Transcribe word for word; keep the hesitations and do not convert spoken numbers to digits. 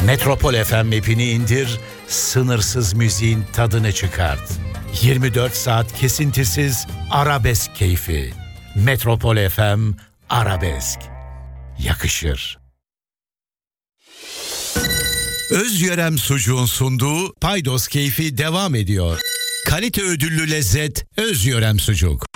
Metropol F M app'ini indir, sınırsız müziğin tadını çıkart. yirmi dört saat kesintisiz arabesk keyfi. Metropol F M Arabesk. Yakışır. Özyörem Sucuğun sunduğu Paydos keyfi devam ediyor. Kalite ödüllü lezzet Özyörem Sucuk.